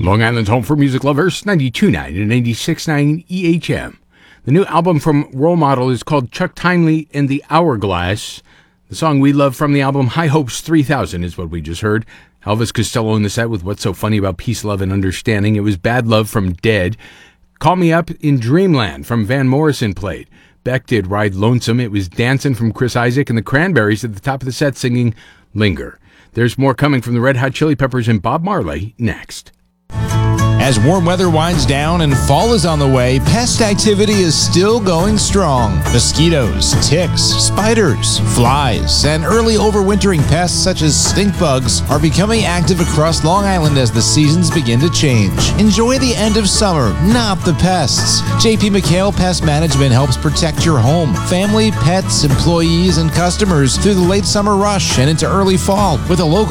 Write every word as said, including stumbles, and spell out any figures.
Long Island's home for music lovers, ninety-two point nine and ninety-six point nine E H M. The new album from Role Model is called Chuck Timely and the Hourglass. The song we love from the album, High Hopes three thousand, is what we just heard. Elvis Costello in the set with What's So Funny About Peace, Love, and Understanding. It was Bad Love from Dead. Call Me Up in Dreamland from Van Morrison played. Beck did Ride Lonesome. It was Dancin' from Chris Isaak, and the Cranberries at the top of the set singing Linger. There's more coming from the Red Hot Chili Peppers and Bob Marley next. As warm weather winds down and fall is on the way, pest activity is still going strong. Mosquitoes, ticks, spiders, flies, and early overwintering pests such as stink bugs are becoming active across Long Island as the seasons begin to change. Enjoy the end of summer, not the pests. J P McHale Pest Management helps protect your home, family, pets, employees, and customers through the late summer rush and into early fall with a local